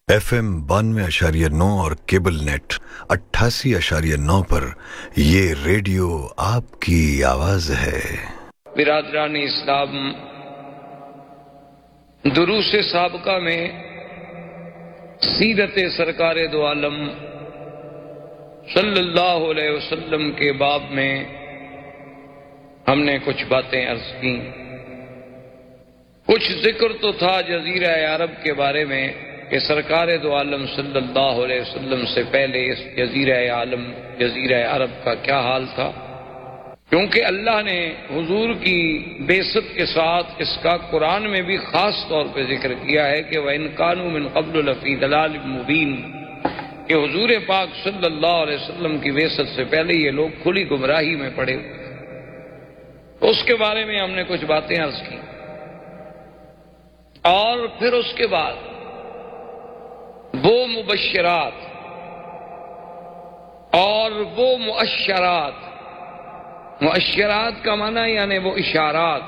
FM 92.9 اور cable net 88.9 پر یہ radio آپ کی آواز ہے۔ برادران اسلام، دروس سابقہ میں سیرت سرکار دو عالم صلی اللہ علیہ وسلم کے باب میں ہم نے کچھ باتیں عرض کی۔ کچھ ذکر تو تھا جزیرہ عرب کے بارے میں کہ سرکار دو عالم صلی اللہ علیہ وسلم سے پہلے اس جزیرہ عرب کا کیا حال تھا، کیونکہ اللہ نے حضور کی بعثت کے ساتھ اس کا قرآن میں بھی خاص طور پہ ذکر کیا ہے کہ وَإِن كَانُوا مِن قَبْلُ لَفِي ضَلَالٍ مُبِينٍ، کہ حضور پاک صلی اللہ علیہ وسلم کی بعثت سے پہلے یہ لوگ کھلی گمراہی میں پڑے۔ اس کے بارے میں ہم نے کچھ باتیں عرض کی، اور پھر اس کے بعد وہ مبشرات اور وہ مؤشرات، مؤشرات کا معنی یعنی وہ اشارات،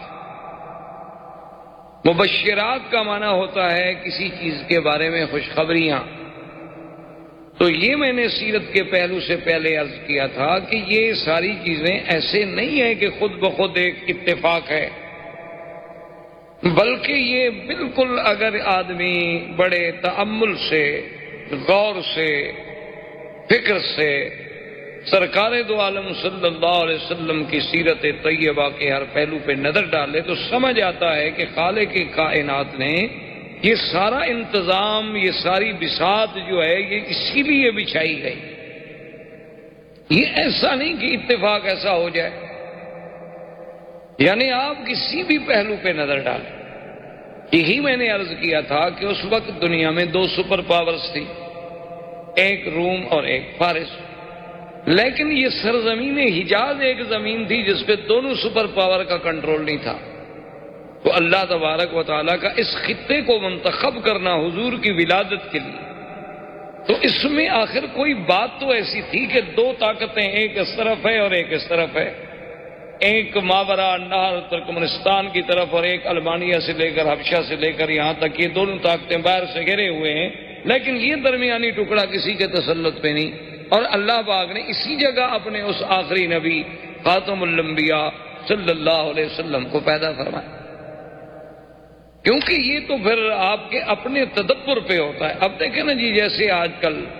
مبشرات کا معنی ہوتا ہے کسی چیز کے بارے میں خوشخبریاں۔ تو یہ میں نے سیرت کے پہلو سے پہلے عرض کیا تھا کہ یہ ساری چیزیں ایسے نہیں ہیں کہ خود بخود ایک اتفاق ہے، بلکہ یہ بالکل اگر آدمی بڑے تأمل سے، غور سے، فکر سے سرکار دو عالم صلی اللہ علیہ وسلم کی سیرت طیبہ کے ہر پہلو پہ نظر ڈالے تو سمجھ آتا ہے کہ خالق کائنات نے یہ سارا انتظام، یہ ساری بساط جو ہے یہ اسی لیے بچھائی گئی۔ یہ ایسا نہیں کہ اتفاق ایسا ہو جائے، یعنی آپ کسی بھی پہلو پہ نظر ڈالیں۔ یہی میں نے عرض کیا تھا کہ اس وقت دنیا میں دو سپر پاورز تھی، ایک روم اور ایک فارس، لیکن یہ سرزمین حجاز ایک زمین تھی جس پہ دونوں سپر پاور کا کنٹرول نہیں تھا۔ تو اللہ تبارک و تعالیٰ کا اس خطے کو منتخب کرنا حضور کی ولادت کے لیے، تو اس میں آخر کوئی بات تو ایسی تھی کہ دو طاقتیں، ایک اس طرف ہے اور ایک اس طرف ہے، ایک ماورا نہر ترکمنستان کی طرف اور ایک المانیہ سے لے کر حبشہ سے لے کر یہاں تک، یہ دونوں طاقتیں باہر سے گھرے ہوئے ہیں، لیکن یہ درمیانی ٹکڑا کسی کے تسلط پہ نہیں۔ اور اللہ پاک نے اسی جگہ اپنے اس آخری نبی خاتم الانبیاء صلی اللہ علیہ وسلم کو پیدا فرمایا، کیونکہ یہ تو پھر آپ کے اپنے تدبر پہ ہوتا ہے۔ اب دیکھیں نا جی، جیسے آج کل